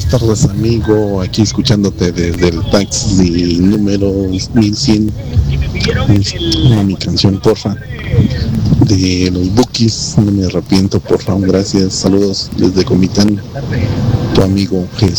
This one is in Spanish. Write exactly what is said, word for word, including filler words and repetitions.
buenas tardes, amigo. Aquí escuchándote desde el taxi número mil cien. Mi, mi canción, porfa. De los Bookies, no me arrepiento, porfa. Gracias. Saludos desde Comitán. Tu amigo Jesús.